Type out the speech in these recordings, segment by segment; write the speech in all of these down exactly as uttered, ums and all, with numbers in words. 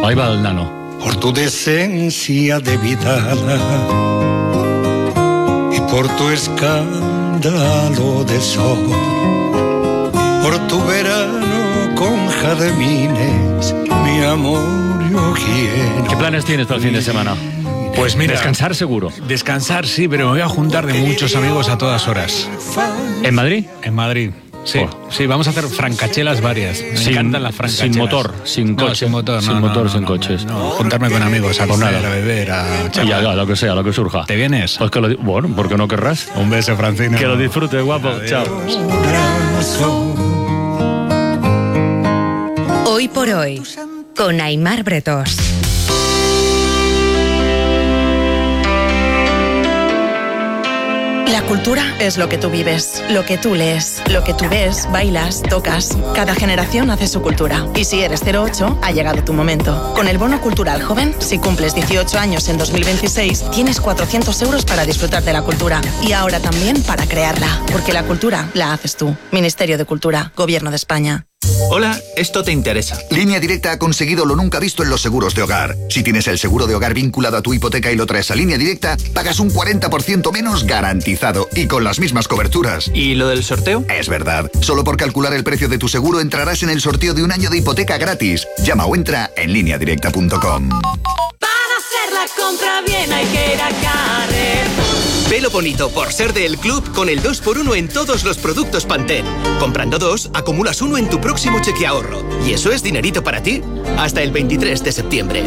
Ahí va el nano. Por tu decencia de vida y por tu escándalo de sol, por tu verano con jardines, mi amor yo quiero. ¿Qué planes tienes para el fin de semana? Pues mira, descansar seguro. Descansar sí, pero me voy a juntar de muchos amigos a todas horas. ¿En Madrid? En Madrid. Sí, oh. sí, vamos a hacer francachelas varias. Me sin, encantan las francachelas. Sin motor, sin no, coche. Sin motor, no, sin, no, motor, no, sin no, coches. No, no. Juntarme con amigos, a comer, a beber, a charlar. Ya, ya, lo que sea, lo que surja. ¿Te vienes? Pues que lo, bueno, porque no querrás. Un beso, Francino. Que lo disfrutes, guapo. Adiós. Chao. Hoy por hoy, con Aimar Bretos. La cultura es lo que tú vives, lo que tú lees, lo que tú ves, bailas, tocas. Cada generación hace su cultura. Y si eres cero ocho, ha llegado tu momento. Con el Bono Cultural Joven, si cumples dieciocho años en dos mil veintiséis, tienes cuatrocientos euros para disfrutar de la cultura. Y ahora también para crearla. Porque la cultura la haces tú. Ministerio de Cultura, Gobierno de España. Hola, esto te interesa. Línea Directa ha conseguido lo nunca visto en los seguros de hogar. Si tienes el seguro de hogar vinculado a tu hipoteca y lo traes a Línea Directa, pagas un cuarenta por ciento menos garantizado y con las mismas coberturas. ¿Y lo del sorteo? Es verdad. Solo por calcular el precio de tu seguro entrarás en el sorteo de un año de hipoteca gratis. Llama o entra en línea directa punto com. Para hacer la compra bien hay que ir a Carrefour. Velo bonito por ser del club con el dos por uno en todos los productos Pantene. Comprando dos, acumulas uno en tu próximo cheque ahorro. Y eso es dinerito para ti hasta el veintitrés de septiembre.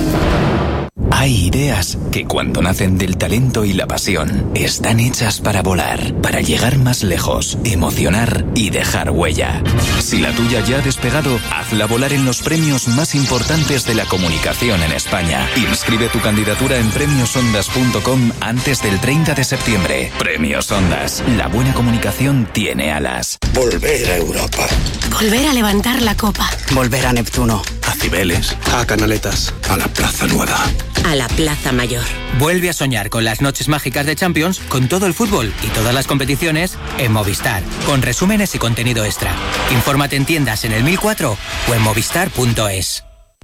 Hay ideas que cuando nacen del talento y la pasión están hechas para volar, para llegar más lejos, emocionar y dejar huella. Si la tuya ya ha despegado, hazla volar en los premios más importantes de la comunicación en España. Inscribe tu candidatura en premios ondas punto com antes del treinta de septiembre. Premios Ondas. La buena comunicación tiene alas. Volver a Europa. Volver a levantar la copa. Volver a Neptuno. A Cibeles. A Canaletas. A la Plaza Nueva. A la Plaza Mayor. Vuelve a soñar con las noches mágicas de Champions, con todo el fútbol y todas las competiciones en Movistar, con resúmenes y contenido extra. Infórmate en tiendas en el mil cuatro o en movistar punto es.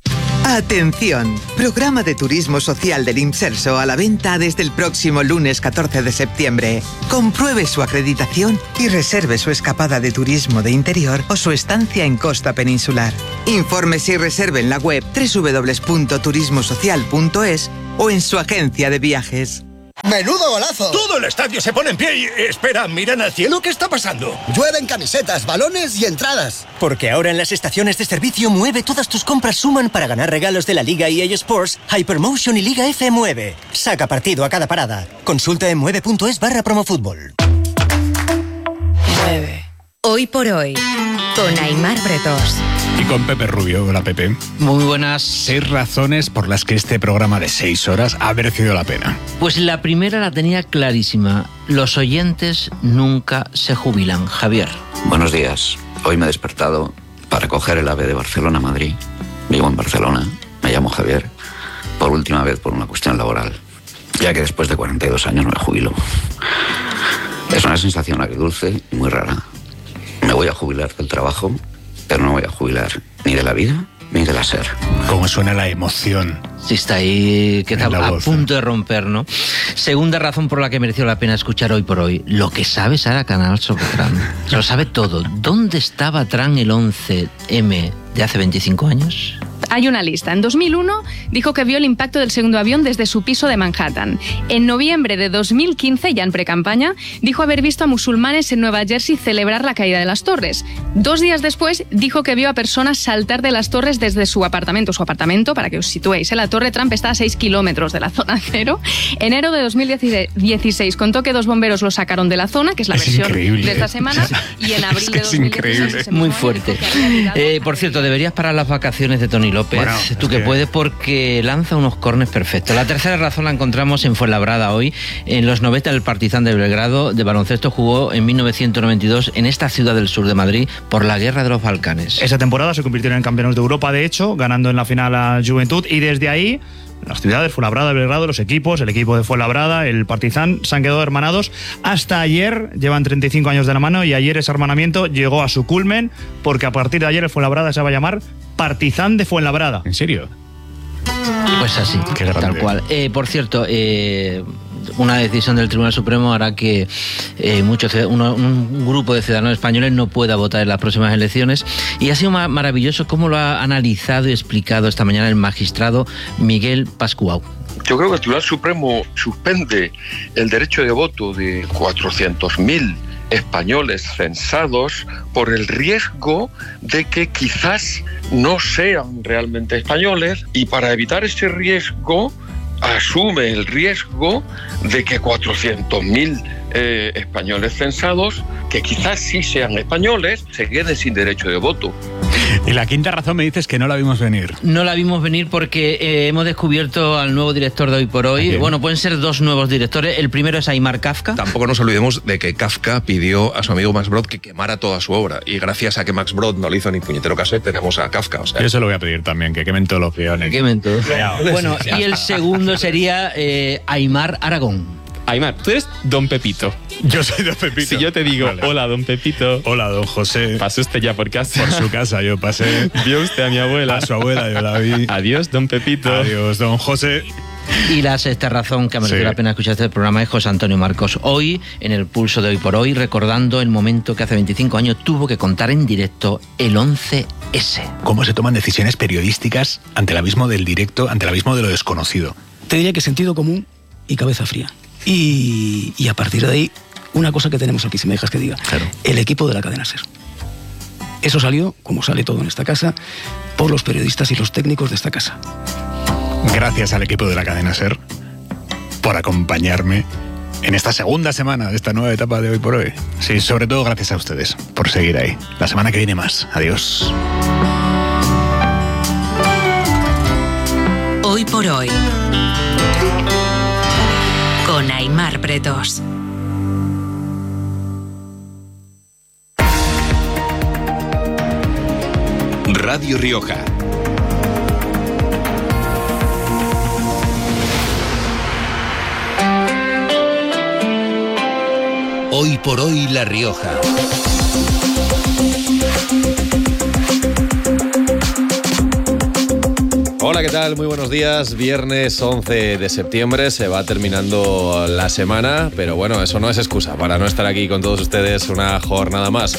Atención, programa de turismo social del Imserso a la venta desde el próximo lunes catorce de septiembre. Compruebe su acreditación y reserve su escapada de turismo de interior o su estancia en costa peninsular. Infórmese y reserve en la web doble u doble u doble u punto turismo social punto es o en su agencia de viajes. ¡Menudo golazo! Todo el estadio se pone en pie y... Espera, miran al cielo, ¿qué está pasando? Llueven camisetas, balones y entradas. Porque ahora en las estaciones de servicio Mueve todas tus compras suman para ganar regalos de la Liga E A Sports, Hypermotion y Liga F Mueve. Saca partido a cada parada. Consulta en mueve punto es barra promofútbol. Mueve. Hoy por hoy, con Aimar Bretos. Y con Pepe Rubio, hola Pepe. Muy buenas. Seis razones por las que este programa de seis horas ha merecido la pena. Pues la primera la tenía clarísima. Los oyentes nunca se jubilan. Javier. Buenos días. Hoy me he despertado para coger el AVE de Barcelona a Madrid. Vivo en Barcelona. Me llamo Javier. Por última vez por una cuestión laboral. Ya que después de cuarenta y dos años me jubilo. Es una sensación agridulce y muy rara. Me voy a jubilar del trabajo, pero no voy a jubilar ni de la vida ni de la ser. ¿Cómo suena la emoción? Sí, está ahí, que está a voz, punto ¿eh? de romper, ¿no? Segunda razón por la que mereció la pena escuchar Hoy por Hoy. Lo que sabe Sara Canal sobre Trump. Se lo sabe todo. ¿Dónde estaba Trump el once eme de hace veinticinco años? Hay una lista. En dos mil uno dijo que vio el impacto del segundo avión desde su piso de Manhattan. En noviembre de dos mil quince, ya en precampaña, dijo haber visto a musulmanes en Nueva Jersey celebrar la caída de las torres. Dos días después, dijo que vio a personas saltar de las torres desde su apartamento. Su apartamento, para que os situéis, ¿eh? La Torre Trump está a seis kilómetros de la zona cero. Enero de dos mil dieciséis contó que dos bomberos lo sacaron de la zona, que es la es versión increíble. de esta semana, y en abril es que de dos mil dieciséis... Muy fuerte. Eh, por cierto, deberías parar las vacaciones de Tony López. Bueno, tú que, que puedes, porque lanza unos corners perfectos. La tercera razón la encontramos en Fuenlabrada hoy. En los noventa el Partizan de Belgrado de baloncesto jugó en mil novecientos noventa y dos en esta ciudad del sur de Madrid por la Guerra de los Balcanes. Esa temporada se convirtieron en campeones de Europa, de hecho, ganando en la final a Juventud, y desde ahí las ciudades, Fuenlabrada, Belgrado, los equipos, el equipo de Fuenlabrada, el Partizan, se han quedado hermanados hasta ayer. Llevan treinta y cinco años de la mano y ayer ese hermanamiento llegó a su culmen, porque a partir de ayer el Fuenlabrada se va a llamar Partizan de Fuenlabrada. ¿En serio? Pues así, tal cual. Eh, por cierto, eh, una decisión del Tribunal Supremo hará que eh, muchos, uno, un grupo de ciudadanos españoles no pueda votar en las próximas elecciones, y ha sido ma- maravilloso cómo lo ha analizado y explicado esta mañana el magistrado Miguel Pascual. Yo creo que el Tribunal Supremo suspende el derecho de voto de cuatrocientos mil españoles censados por el riesgo de que quizás no sean realmente españoles, y para evitar ese riesgo asume el riesgo de que cuatrocientos mil eh, españoles censados, que quizás sí sean españoles, se queden sin derecho de voto. Y la quinta razón me dices que no la vimos venir. No la vimos venir porque eh, hemos descubierto al nuevo director de Hoy por Hoy. Bien. Bueno, pueden ser dos nuevos directores. El primero es Aimar Kafka. Tampoco nos olvidemos de que Kafka pidió a su amigo Max Brod que quemara toda su obra. Y gracias a que Max Brod no le hizo ni puñetero caso, tenemos a Kafka. O sea. Yo se lo voy a pedir también, que quemen todos los peones. Que quemen todos. Bueno, y el segundo sería eh, Aimar Aragón. Aimar, tú eres Don Pepito. Yo soy Don Pepito. Si yo te digo, vale. Hola, Don Pepito. Hola, Don José. ¿Pasó usted ya por casa? Por su casa yo pasé. ¿Vio usted a mi abuela? A su abuela yo la vi. Adiós, Don Pepito. Adiós, Don José. Y la sexta razón que ha merecido sí. la pena escuchar este programa es José Antonio Marcos. Hoy, en el pulso de Hoy por Hoy, recordando el momento que hace veinticinco años tuvo que contar en directo el once ese. Cómo se toman decisiones periodísticas ante el abismo del directo, ante el abismo de lo desconocido. Te diría que sentido común y cabeza fría. Y, y a partir de ahí, una cosa que tenemos aquí, si me dejas que diga, claro. El equipo de la cadena SER. Eso salió, como sale todo en esta casa, por los periodistas y los técnicos de esta casa. Gracias al equipo de la cadena SER por acompañarme en esta segunda semana de esta nueva etapa de Hoy por Hoy. Sí, sobre todo gracias a ustedes por seguir ahí. La semana que viene más. Adiós. Hoy por Hoy, con Aimar Bretos. Radio Rioja. Hoy por Hoy La Rioja. Hola, ¿qué tal? Muy buenos días. Viernes once de septiembre, se va terminando la semana, pero bueno, eso no es excusa para no estar aquí con todos ustedes una jornada más.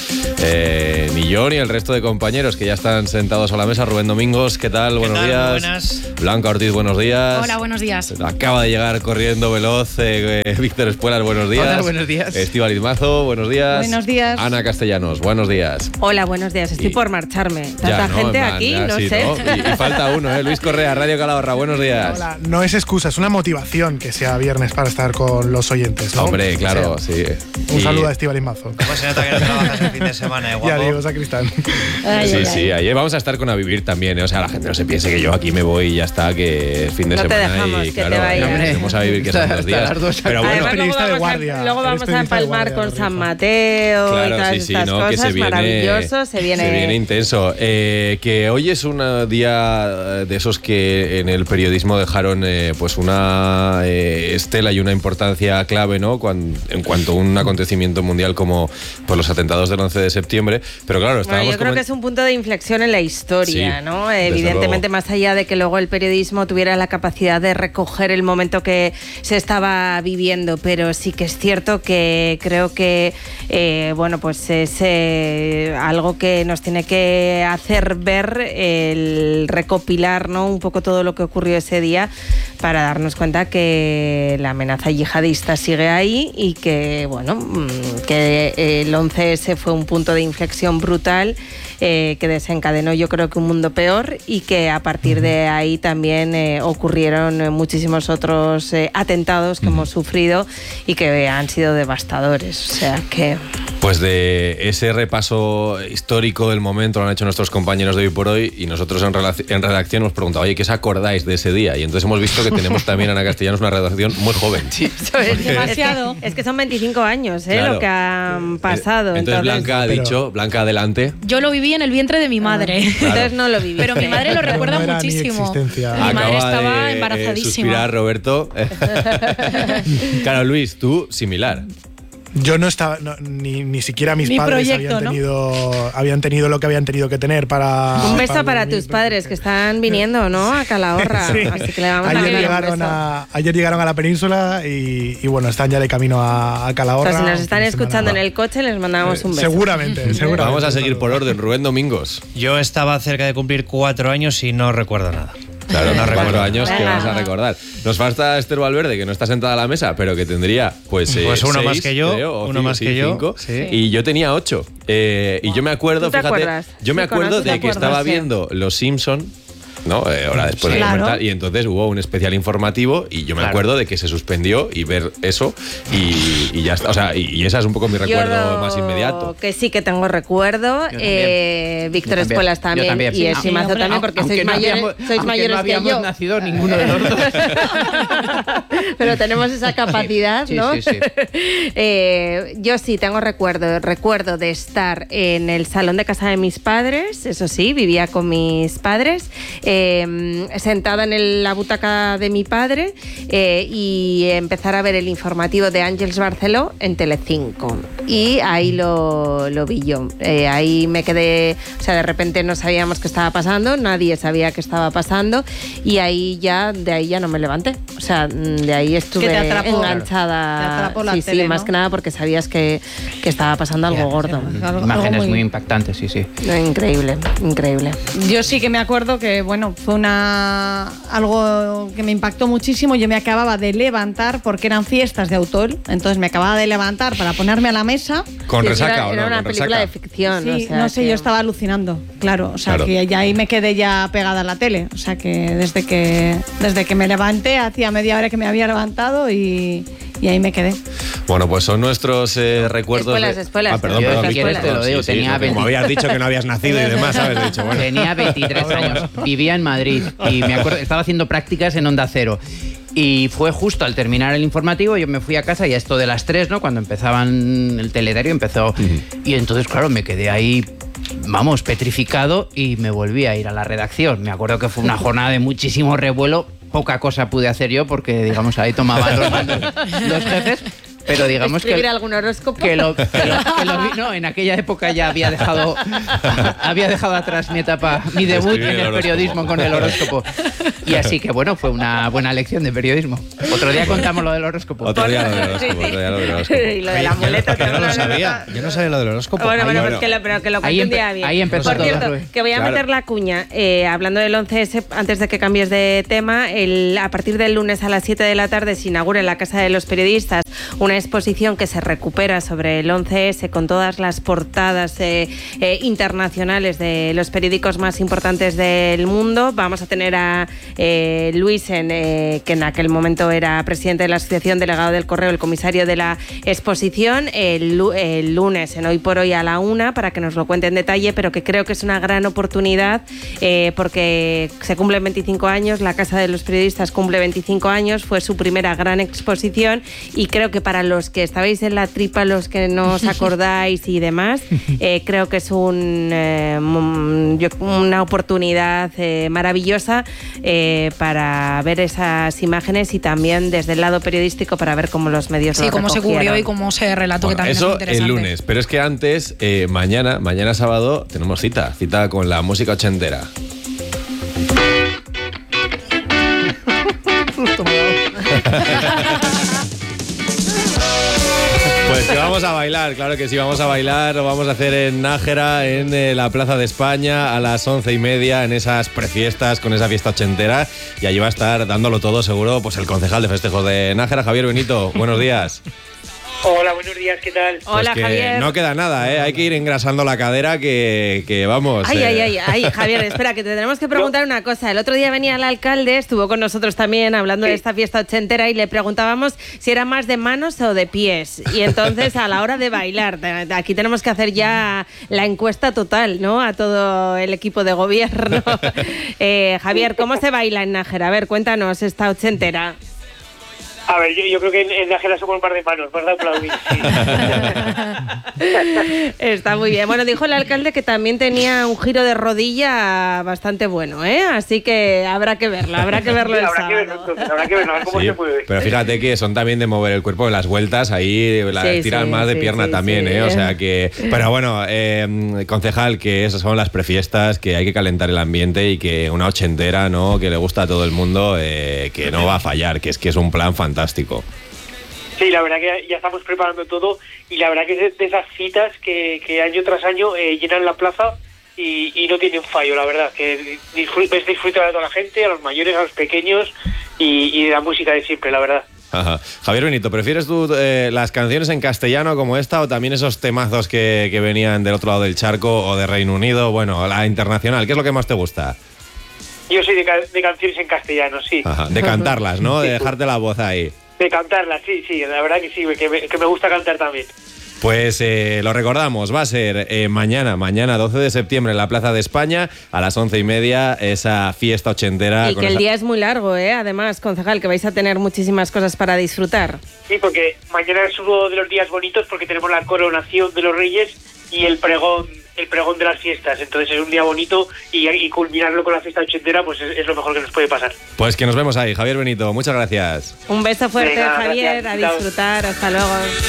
Eh, ni yo ni el resto de compañeros que ya están sentados a la mesa. Rubén Domingos, ¿qué tal? ¿Qué buenos tal? días. Buenas. Blanca Ortiz, buenos días. Hola, buenos días. Acaba de llegar corriendo veloz eh, eh, Víctor Espuelas, buenos días. Hola, buenos días. Estíbaliz Mazo, buenos días. Buenos días. Ana Castellanos, buenos días. Hola, buenos días. Estoy y... por marcharme. Tanta ya, ¿no? gente Man, aquí, ya, no sí, sé. ¿no? Y, y falta uno, ¿eh? Luis Correa, Radio Calahorra, buenos días. Hola, no es excusa, es una motivación que sea viernes para estar con los oyentes, ¿no? Hombre, claro, o sea, sí. Un y... saludo a Estíbaliz Mazo. ¿Cómo se nota que no trabajas el fin de semana, eh, guapo? Y adiós a Cristán. Ay, sí, ay, sí, ay. ayer vamos a estar con A Vivir también, ¿eh? O sea, la gente no se piense que yo aquí me voy y ya está, que es fin de no semana. Te dejamos, y que claro, te vayas. vamos a vivir que son dos días. Dos pero bueno, además, luego vamos, guardia, a, luego vamos a empalmar con San Mateo claro, y todas sí, sí, estas no, cosas. Que se viene, maravilloso, se viene, se viene intenso. Eh, que hoy es un día de esos que en el periodismo dejaron eh, pues una eh, estela y una importancia clave, ¿no? Cuando, en cuanto a un acontecimiento mundial como pues, los atentados del once de septiembre. Pero claro, estábamos bueno, yo creo coment- que es un punto de inflexión en la historia, sí, ¿no? Evidentemente, más allá de que luego el periodismo tuviera la capacidad de recoger el momento que se estaba viviendo, pero sí que es cierto que creo que eh, bueno, pues es eh, algo que nos tiene que hacer ver el recopilar, ¿no? Un poco todo lo que ocurrió ese día para darnos cuenta que la amenaza yihadista sigue ahí y que, bueno, que el once ese fue un punto de inflexión brutal eh, que desencadenó, yo creo que un mundo peor, y que a partir de ahí también eh, ocurrieron muchísimos otros eh, atentados que hemos sufrido y que han sido devastadores. O sea que... Pues de ese repaso histórico del momento lo han hecho nuestros compañeros de Hoy por Hoy, y nosotros en, relac- en redacción hemos preguntado, oye, ¿qué os acordáis de ese día? Y entonces hemos visto que tenemos también, Ana Castellanos, una redacción muy joven. Sí, eso es demasiado. Es que, es que son veinticinco años, ¿eh? Claro. Lo que han pasado. Entonces, entonces Blanca ha pero... dicho, Blanca, adelante. Yo lo viví en el vientre de mi madre. Claro. Entonces no lo viví. Pero mi madre lo recuerda no muchísimo. Mi Acaba madre estaba de, embarazadísima. Eh, suspirar, Roberto. Claro, Luis, tú similar. Yo no estaba, no, ni, ni siquiera mis Ni padres proyecto, habían ¿no? tenido, habían tenido lo que habían tenido que tener para... Un beso para, para tus padres que están viniendo, ¿no? A Calahorra. Sí. Así que le vamos a ayer, enviar un llegaron beso. a, ayer llegaron a la península y, y bueno, están ya de camino a, a Calahorra. O sea, si nos están un fin de semana. escuchando en el coche, les mandamos un beso. Seguramente, seguramente. Vamos a seguir por orden. Rubén Domingos. Yo estaba cerca de cumplir cuatro años y no recuerdo nada. Claro, no recuerdo años que Venga. vas a recordar. Nos falta Esther Valverde, que no está sentada a la mesa, pero que tendría, pues, eh, Pues uno seis, más que yo, creo, o uno cinco, más sí, que yo, cinco, sí. y yo tenía ocho. Eh, y yo me acuerdo, ¿Tú te fíjate, acuerdas? yo me Sí, acuerdo conoces, de te que acuerdas, estaba sí. viendo Los Simpson, ¿no? Eh, ahora después Sí. de Claro. comentar, y entonces hubo un especial informativo y yo me Claro. acuerdo de que se suspendió y ver eso y, y ya está. O sea, y, y ese es un poco mi recuerdo Yo más inmediato. Que sí que tengo recuerdo. Eh, Víctor Yo también. Espuelas Yo también, también, y sí. Esimazo Aunque- también, porque aunque sois no mayores, habíamos- sois aunque mayores no que habíamos yo. nacido ninguno de los dos. Pero tenemos esa capacidad, Sí, ¿no? sí, sí. Eh, yo sí tengo recuerdo, recuerdo de estar en el salón de casa de mis padres, eso sí, vivía con mis padres, eh, sentada en el- la butaca de mi padre eh, y empezar a ver el informativo de Àngels Barceló en Telecinco. Y ahí lo, lo vi yo. Eh, ahí me quedé, o sea, de repente no sabíamos qué estaba pasando, nadie sabía qué estaba pasando y ahí ya, de ahí ya no me levanté. O sea, de ahí estuve te atrapó. enganchada. Te atrapó la sí, tele, sí, más ¿no? que nada porque sabías que, que estaba pasando algo gordo. Imágenes muy impactantes, sí, sí. Increíble, increíble. Yo sí que me acuerdo que, bueno, fue una algo que me impactó muchísimo. Yo me acababa de levantar porque eran fiestas de autor, entonces me acababa de levantar para ponerme a la mesa. ¿Con Sí, resaca era, o no? era una ¿Con película resaca? de ficción. Sí, o sea no sé, que- yo estaba alucinando, claro. O sea, Claro. que ya ahí me quedé ya pegada a la tele. O sea, que desde que desde que me levanté, hacía media hora que me había levantado y, y ahí me quedé. Bueno, pues son nuestros eh, recuerdos. Espuelas, de- espuelas. Ah, perdón, Yo, perdón. si quieres, Víctor, te lo digo, sí, sí, tenía porque veinte. como habías dicho que no habías nacido y demás, ¿sabes? He dicho, bueno. Tenía veintitrés años, vivía en Madrid y me acuerdo, estaba haciendo prácticas en Onda Cero. Y fue justo al terminar el informativo, yo me fui a casa y a esto de las tres, ¿no? Cuando empezaban el telediario, empezó. Y entonces, claro, me quedé ahí, vamos, petrificado y me volví a ir a la redacción. Me acuerdo que fue una jornada de muchísimo revuelo. Poca cosa pude hacer yo porque, digamos, ahí tomaban los mandos los jefes. Pero digamos que, ¿Escribir algún horóscopo? que lo, que lo- que lo vi- no, en aquella época ya había dejado había dejado atrás mi etapa, mi debut Escribir en el el horóscopo. periodismo con el horóscopo. Y así que bueno, fue una buena lección de periodismo. Otro día contamos lo del horóscopo. Otro día lo del horóscopo, otro día lo del horóscopo. Y lo de la muleta. Yo no lo sabía. Yo no sabía lo del horóscopo. Bueno, bueno, Ahí- pues que lo, pero que lo Ahí cuente un empe- día bien. ahí empezó Por todo, cierto, Rubén. que voy a Claro. meter la cuña. Eh, hablando del once ese, antes de que cambies de tema, el, a partir del lunes a las siete de la tarde se inaugura en la Casa de los Periodistas una exposición que se recupera sobre el once ese con todas las portadas eh, eh, internacionales de los periódicos más importantes del mundo. Vamos a tener a eh, Luisen, eh, que en aquel momento era presidente de la Asociación Delegado del Correo, el comisario de la exposición, el, lu- el lunes en Hoy por Hoy a la una, para que nos lo cuente en detalle, pero que creo que es una gran oportunidad eh, porque se cumplen veinticinco años, la Casa de los Periodistas cumple veinticinco años, fue su primera gran exposición y creo que para los que estabais en la tripa, los que no os acordáis y demás, eh, creo que es un, eh, mm, yo- una oportunidad eh, maravillosa eh, para ver esas imágenes y también desde el lado periodístico para ver cómo los medios Sí, lo cómo se cubrió recogieron. y cómo se relató, que Bueno, también es eso muy interesante. el lunes, pero es que antes, eh, mañana, mañana sábado, tenemos cita, cita con la música ochentera. Pues que vamos a bailar, claro que sí, vamos a bailar, lo vamos a hacer en Nájera, en eh, la Plaza de España, a las once y media, en esas prefiestas, con esa fiesta ochentera, y allí va a estar dándolo todo seguro, pues el concejal de festejos de Nájera, Javier Benito, buenos días. Hola, buenos días, ¿qué tal? Hola, Pues que Javier. no queda nada, ¿eh? Hay que ir engrasando la cadera que, que vamos. Ay, eh, ay, ay, ay, Javier, espera, que te tenemos que preguntar una cosa. El otro día venía el alcalde, estuvo con nosotros también hablando de esta fiesta ochentera y le preguntábamos si era más de manos o de pies. Y entonces, a la hora de bailar, de- de- aquí tenemos que hacer ya la encuesta total, ¿no? A todo el equipo de gobierno. Eh, Javier, ¿cómo se baila en Nájera? A ver, cuéntanos esta ochentera. A ver, yo, yo creo que en, en Nájera somos un par de manos, vas a aplaudir. Sí. Está muy bien. Bueno, dijo el alcalde que también tenía un giro de rodilla bastante bueno, ¿eh? Así que habrá que verlo, habrá que verlo el habrá sábado. Que verlo, entonces, habrá que verlo, a ver cómo Sí, se puede. pero fíjate que son también de mover el cuerpo en las vueltas, ahí la Sí, tiran sí, más de sí, pierna sí, también, sí. ¿eh? O sea que... Pero bueno, eh, concejal, que esas son las prefiestas, que hay que calentar el ambiente y que una ochentera, ¿no? Que le gusta a todo el mundo, eh, que no va a fallar, que es que es un plan fantástico. Sí, la verdad que ya estamos preparando todo y la verdad que es de esas citas que, que año tras año eh, llenan la plaza y, y no tienen fallo, la verdad, que disfruta, es disfrutar a toda la gente, a los mayores, a los pequeños y, y de la música de siempre, la verdad. Ajá. Javier Benito, ¿prefieres tú eh, las canciones en castellano como esta o también esos temazos que, que venían del otro lado del charco o de Reino Unido? Bueno, la internacional, ¿qué es lo que más te gusta? Yo soy de, de canciones en castellano, sí. Ajá. De cantarlas, ¿no? De dejarte la voz ahí. De cantarlas, sí, sí, la verdad que sí, que me, que me gusta cantar también. Pues eh, lo recordamos, va a ser eh, mañana, mañana doce de septiembre en la Plaza de España, a las once y media, esa fiesta ochentera. Y con que el esa... día es muy largo, ¿eh? Además, concejal, que vais a tener muchísimas cosas para disfrutar. Sí, porque mañana es uno de los días bonitos porque tenemos la coronación de los Reyes y el pregón el pregón de las fiestas, entonces es un día bonito y, y culminarlo con la fiesta ochentera pues es, es lo mejor que nos puede pasar. Pues que nos vemos ahí, Javier Benito, muchas gracias. Un beso fuerte, Venga, Javier, gracias. a disfrutar, hasta luego.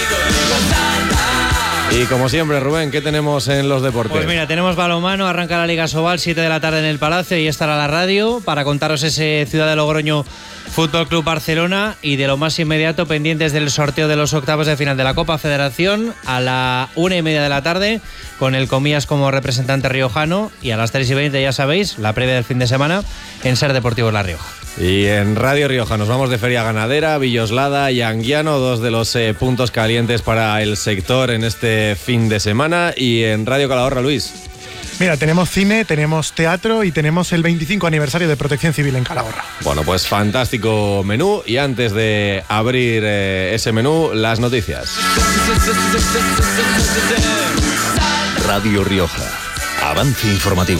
Y como siempre, Rubén, ¿qué tenemos en los deportes? Pues mira, tenemos balonmano, arranca la Liga Sobal, siete de la tarde en el Palacio y estará la radio para contaros ese Ciudad de Logroño Fútbol Club Barcelona y de lo más inmediato pendientes del sorteo de los octavos de final de la Copa Federación a la una y media de la tarde con el Comillas como representante riojano y a las tres y veinte, ya sabéis, la previa del fin de semana en Ser Deportivos La Rioja. Y en Radio Rioja nos vamos de Feria Ganadera, Villoslada y Anguiano, dos de los eh, puntos calientes para el sector en este fin de semana. Y en Radio Calahorra, Luis. Mira, tenemos cine, tenemos teatro y tenemos el veinticinco aniversario de Protección Civil en Calahorra. Bueno, pues fantástico menú. Y antes de abrir eh, ese menú, las noticias. Radio Rioja. Avance informativo.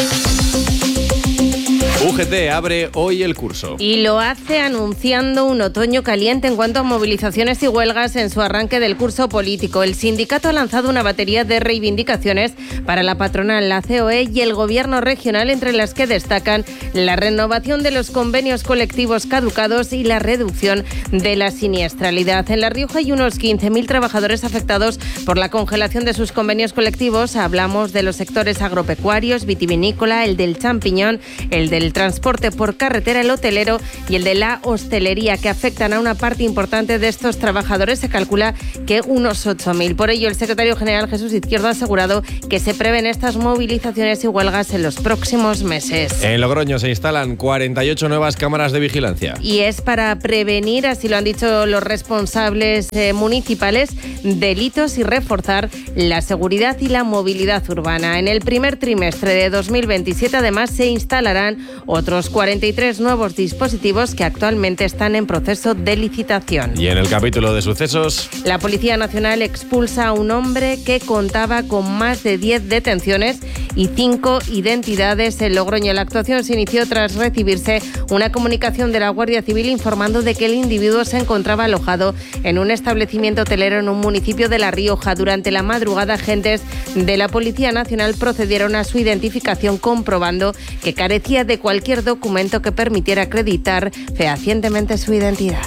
U G T abre hoy el curso. Y lo hace anunciando un otoño caliente en cuanto a movilizaciones y huelgas en su arranque del curso político. El sindicato ha lanzado una batería de reivindicaciones para la patronal, la C O E y el gobierno regional, entre las que destacan la renovación de los convenios colectivos caducados y la reducción de la siniestralidad. En La Rioja hay unos quince mil trabajadores afectados por la congelación de sus convenios colectivos. Hablamos de los sectores agropecuarios, vitivinícola, el del champiñón, el del transporte por carretera, el hotelero y el de la hostelería, que afectan a una parte importante de estos trabajadores. Se calcula que unos ocho mil. Por ello, el secretario general Jesús Izquierdo ha asegurado que se prevén estas movilizaciones y huelgas en los próximos meses. En Logroño se instalan cuarenta y ocho nuevas cámaras de vigilancia. Y es para prevenir, así lo han dicho los responsables eh, municipales, delitos y reforzar la seguridad y la movilidad urbana. En el primer trimestre de dos mil veintisiete, además, se instalarán otros cuarenta y tres nuevos dispositivos que actualmente están en proceso de licitación. Y en el capítulo de sucesos... La Policía Nacional expulsa a un hombre que contaba con más de diez detenciones y cinco identidades en Logroño. La actuación se inició tras recibirse una comunicación de la Guardia Civil informando de que el individuo se encontraba alojado en un establecimiento hotelero en un municipio de La Rioja. Durante la madrugada, agentes de la Policía Nacional procedieron a su identificación, comprobando que carecía de cualquier documento que permitiera acreditar fehacientemente su identidad.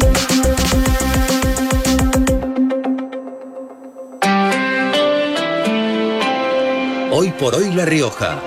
Hoy por hoy La Rioja.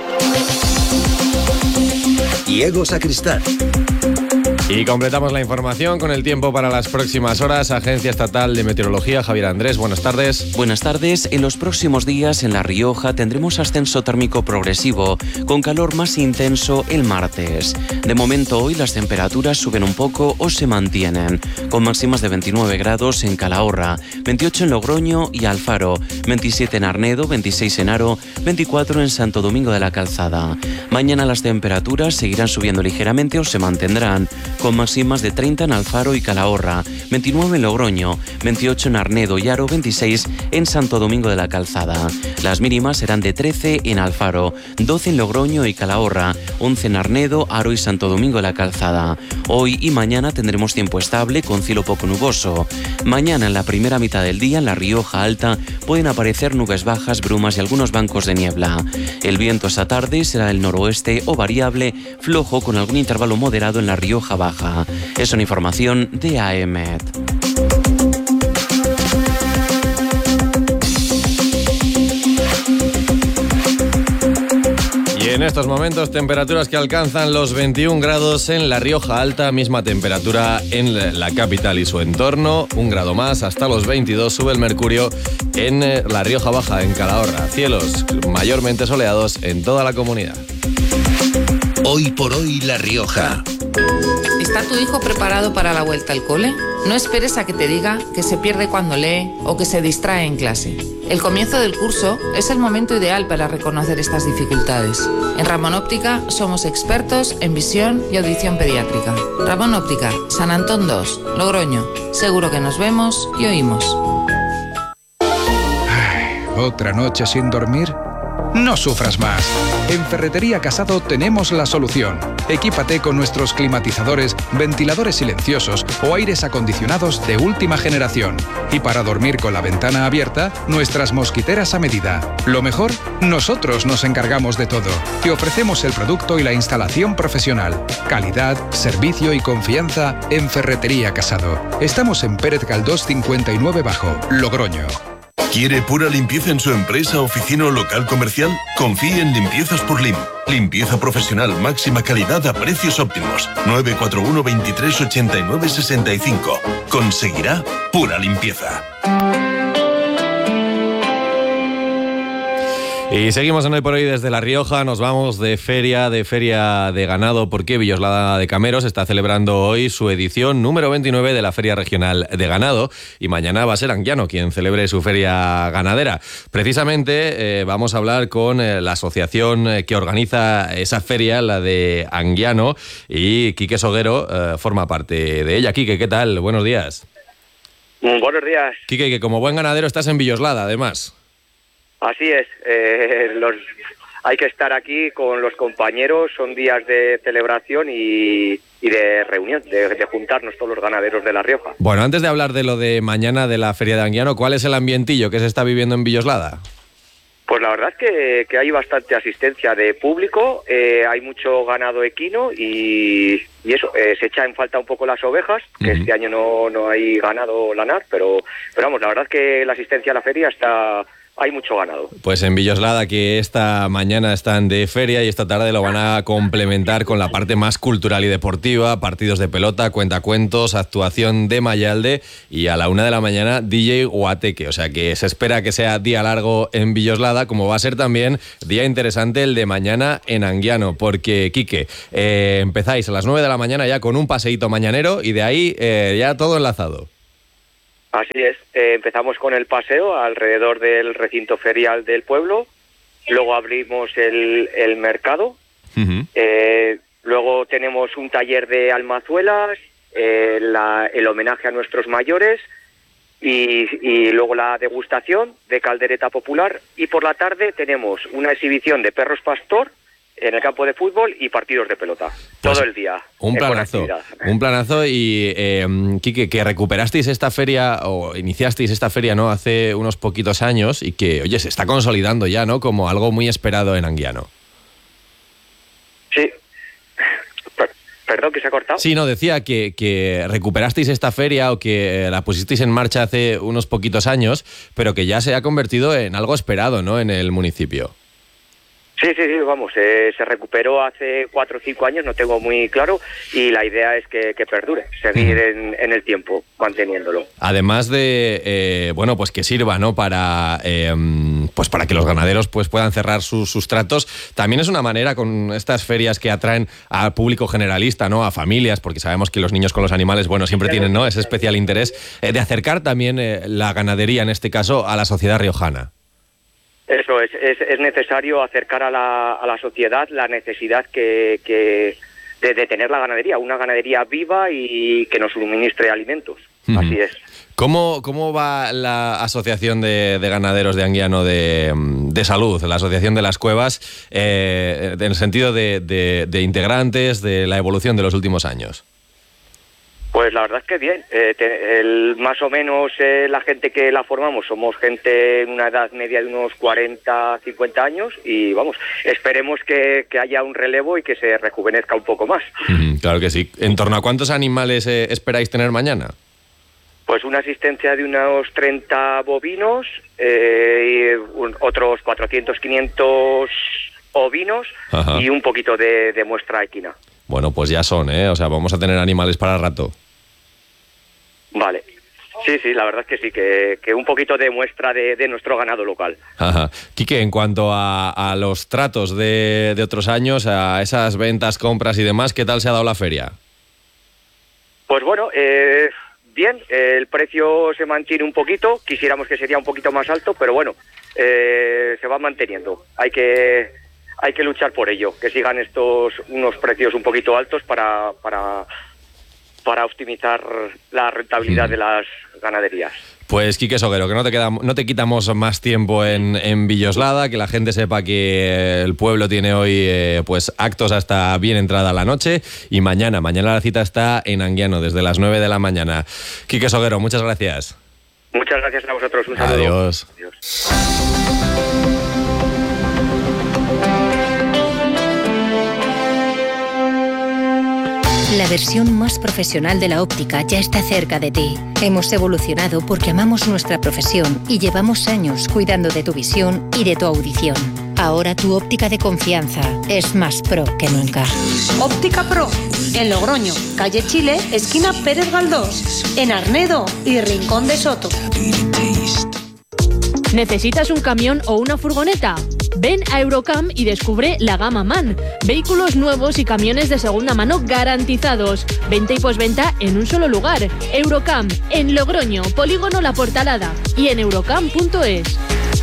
Diego Sacristán. Y completamos la información con el tiempo para las próximas horas. Agencia Estatal de Meteorología, Javier Andrés, buenas tardes. Buenas tardes. En los próximos días en La Rioja tendremos ascenso térmico progresivo, con calor más intenso el martes. De momento hoy las temperaturas suben un poco o se mantienen, con máximas de veintinueve grados en Calahorra, veintiocho en Logroño y Alfaro, veintisiete en Arnedo, veintiséis en Haro, veinticuatro en Santo Domingo de la Calzada. Mañana las temperaturas seguirán subiendo ligeramente o se mantendrán, con máximas de treinta en Alfaro y Calahorra, veintinueve en Logroño, veintiocho en Arnedo y Haro, veintiséis en Santo Domingo de la Calzada. Las mínimas serán de trece en Alfaro, doce en Logroño y Calahorra, once en Arnedo, Haro y Santo Domingo de la Calzada. Hoy y mañana tendremos tiempo estable con cielo poco nuboso. Mañana en la primera mitad del día en la Rioja Alta pueden aparecer nubes bajas, brumas y algunos bancos de niebla. El viento esta tarde será del noroeste o variable, flojo con algún intervalo moderado en la Rioja Baja. Es una información de A E M E T. Y en estos momentos temperaturas que alcanzan los veintiún grados en la Rioja Alta, misma temperatura en la capital y su entorno, un grado más, hasta los veintidós sube el mercurio en la Rioja Baja, en Calahorra. Cielos mayormente soleados en toda la comunidad. Hoy por hoy La Rioja. ¿Está tu hijo preparado para la vuelta al cole? No esperes a que te diga que se pierde cuando lee o que se distrae en clase. El comienzo del curso es el momento ideal para reconocer estas dificultades. En Ramón Óptica somos expertos en visión y audición pediátrica. Ramón Óptica, San Antón dos, Logroño. Seguro que nos vemos y oímos. Ay, ¿otra noche sin dormir? No sufras más. En Ferretería Casado tenemos la solución. Equípate con nuestros climatizadores, ventiladores silenciosos o aires acondicionados de última generación. Y para dormir con la ventana abierta, nuestras mosquiteras a medida. Lo mejor, nosotros nos encargamos de todo. Te ofrecemos el producto y la instalación profesional. Calidad, servicio y confianza en Ferretería Casado. Estamos en Pérez Galdós cincuenta y nueve Bajo, Logroño. ¿Quiere pura limpieza en su empresa, oficina o local comercial? Confíe en Limpiezas por Lim. Limpieza profesional, máxima calidad a precios óptimos. nueve cuatro uno, veintitrés, ochenta y nueve, sesenta y cinco. Conseguirá pura limpieza. Y seguimos en Hoy por Hoy desde La Rioja, nos vamos de feria, de feria de ganado, porque Villoslada de Cameros está celebrando hoy su edición número veintinueve de la Feria Regional de Ganado, y mañana va a ser Anguiano quien celebre su feria ganadera. Precisamente eh, vamos a hablar con eh, la asociación eh, que organiza esa feria, la de Anguiano, y Quique Soguero eh, forma parte de ella. Quique, ¿qué tal? Buenos días. Buenos días. Quique, que como buen ganadero estás en Villoslada, además. Así es, eh, los, hay que estar aquí con los compañeros, son días de celebración y, y de reunión, de, de juntarnos todos los ganaderos de La Rioja. Bueno, antes de hablar de lo de mañana de la Feria de Anguiano, ¿cuál es el ambientillo que se está viviendo en Villoslada? Pues la verdad es que, que hay bastante asistencia de público, eh, hay mucho ganado equino y, y eso, eh, se echa en falta un poco las ovejas, que uh-huh. este año no, no hay ganado lanar, pero, pero vamos, la verdad es que la asistencia a la feria está... hay mucho ganado. Pues en Villoslada, que esta mañana están de feria y esta tarde lo van a complementar con la parte más cultural y deportiva, partidos de pelota, cuentacuentos, actuación de Mayalde y a la una de la mañana D J Guateque. O sea que se espera que sea día largo en Villoslada, como va a ser también día interesante el de mañana en Anguiano, porque, Quique, eh, empezáis a las nueve de la mañana ya con un paseíto mañanero y de ahí eh, ya todo enlazado. Así es, eh, empezamos con el paseo alrededor del recinto ferial del pueblo, luego abrimos el, el mercado, uh-huh. eh, luego tenemos un taller de almazuelas, eh, la, el homenaje a nuestros mayores y, y luego la degustación de caldereta popular, y por la tarde tenemos una exhibición de perros pastor en el campo de fútbol y partidos de pelota, pues todo el día. Un planazo, un planazo y, eh, Quique, que recuperasteis esta feria, o iniciasteis esta feria, ¿no?, hace unos poquitos años y que, oye, se está consolidando ya, ¿no?, como algo muy esperado en Anguiano. Sí. Perdón, que se ha cortado. Sí, no, decía que, que recuperasteis esta feria o que la pusisteis en marcha hace unos poquitos años, pero que ya se ha convertido en algo esperado, ¿no?, en el municipio. Sí, sí, sí, vamos, eh, se recuperó hace cuatro o cinco años, no tengo muy claro, y la idea es que, que perdure, seguir en, en el tiempo, manteniéndolo. Además de, eh, bueno, pues que sirva, ¿no?, para, eh, pues para que los ganaderos pues puedan cerrar sus, sus tratos, también es una manera con estas ferias que atraen al público generalista, ¿no?, a familias, porque sabemos que los niños con los animales, bueno, siempre tienen, ¿no?, ese especial interés, eh, de acercar también eh, la ganadería, en este caso, a la sociedad riojana. Eso es, es, es necesario acercar a la, a la sociedad la necesidad que, que de, de, de tener la ganadería, una ganadería viva y que nos suministre alimentos. Uh-huh. Así es. ¿Cómo, cómo va la Asociación de, de Ganaderos de Anguiano de, de Salud, la Asociación de las Cuevas, eh, en el sentido de, de, de integrantes, de la evolución de los últimos años? Pues la verdad es que bien. Eh, te, el, más o menos eh, la gente que la formamos somos gente en una edad media de unos cuarenta, cincuenta años y vamos, esperemos que, que haya un relevo y que se rejuvenezca un poco más. Mm, claro que sí. ¿En torno a cuántos animales eh, esperáis tener mañana? Pues una asistencia de unos treinta bovinos, eh, y un, otros cuatrocientos, quinientos ovinos. Ajá. Y un poquito de, de muestra equina. Bueno, pues ya son, ¿eh? O sea, vamos a tener animales para rato. Vale. Sí, sí, la verdad es que sí, que, que un poquito de muestra de, de nuestro ganado local. Ajá. Quique, en cuanto a, a los tratos de, de otros años, a esas ventas, compras y demás, ¿qué tal se ha dado la feria? Pues bueno, eh... bien, eh, el precio se mantiene un poquito, quisiéramos que sería un poquito más alto, pero bueno, eh, se va manteniendo. Hay que hay que luchar por ello, que sigan estos unos precios un poquito altos para para para optimizar la rentabilidad mm. de las ganaderías. Pues Quique Soguero, que no te queda, no te quitamos más tiempo en, en Villoslada, que la gente sepa que el pueblo tiene hoy eh, pues actos hasta bien entrada la noche y mañana, mañana la cita está en Anguiano desde las nueve de la mañana. Quique Soguero, muchas gracias. Muchas gracias a vosotros, un saludo. Adiós. Adiós. La versión más profesional de la óptica ya está cerca de ti. Hemos evolucionado porque amamos nuestra profesión y llevamos años cuidando de tu visión y de tu audición. Ahora tu óptica de confianza es más pro que nunca. Óptica Pro, en Logroño, calle Chile, esquina Pérez Galdós, en Arnedo y Rincón de Soto. ¿Necesitas un camión o una furgoneta? Ven a Eurocam y descubre la gama MAN. Vehículos nuevos y camiones de segunda mano garantizados. Venta y posventa en un solo lugar. Eurocam, en Logroño, Polígono La Portalada y en eurocam punto es.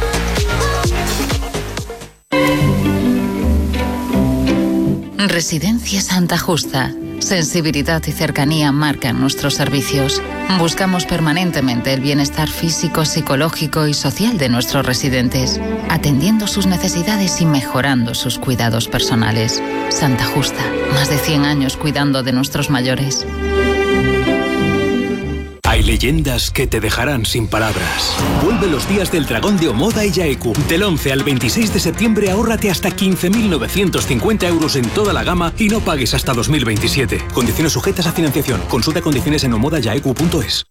Residencia Santa Justa. Sensibilidad y cercanía marcan nuestros servicios. Buscamos permanentemente el bienestar físico, psicológico y social de nuestros residentes, atendiendo sus necesidades y mejorando sus cuidados personales. Santa Justa, más de cien años cuidando de nuestros mayores. Hay leyendas que te dejarán sin palabras. Vuelve los días del dragón de Omoda y Yaeku. Del once al veintiséis de septiembre ahórrate hasta quince mil novecientos cincuenta euros en toda la gama y no pagues hasta dos mil veintisiete. Condiciones sujetas a financiación. Consulta condiciones en omoda yaeku punto es.